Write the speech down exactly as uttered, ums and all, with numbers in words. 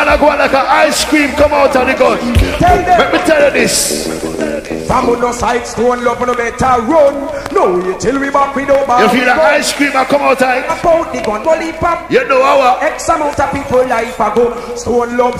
man I go like an ice cream come out of the gun. Let me tell you this. Family no side stone love no better run. No you till we back with no bar. You feel the ice cream I come out of it? About the gun, bully pop. You know how X amount of people life ago. Stone love